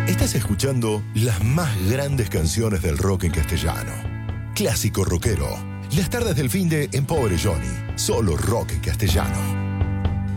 Estás escuchando las más grandes canciones del rock en castellano. Clásico rockero. Las tardes del finde en Pobre Johnny. Solo rock en castellano.